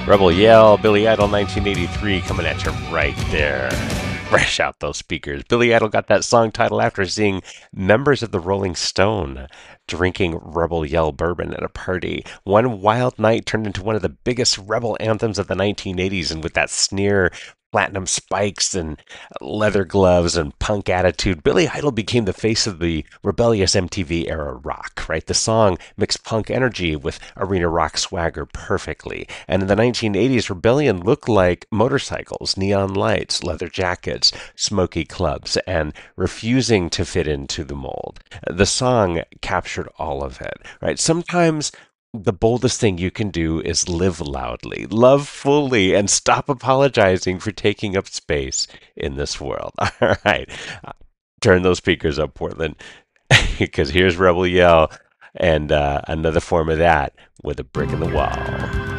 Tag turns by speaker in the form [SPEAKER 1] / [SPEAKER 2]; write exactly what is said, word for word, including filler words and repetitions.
[SPEAKER 1] Rebel Yell, Billy Idol, nineteen eighty-three, coming at you right there. Fresh out those speakers. Billy Idol got that song title after seeing members of the Rolling Stone drinking Rebel Yell bourbon at a party. One wild night turned into one of the biggest rebel anthems of the nineteen eighties, and with that sneer, platinum spikes and leather gloves and punk attitude, Billy Idol became the face of the rebellious M T V era rock, right? The song mixed punk energy with arena rock swagger perfectly. And in the nineteen eighties, rebellion looked like motorcycles, neon lights, leather jackets, smoky clubs, and refusing to fit into the mold. The song captured all of it, right? Sometimes the boldest thing you can do is live loudly, love fully, and stop apologizing for taking up space in this world. All right. Turn those speakers up, Portland, because here's Rebel Yell and uh, another form of that with a brick in the wall.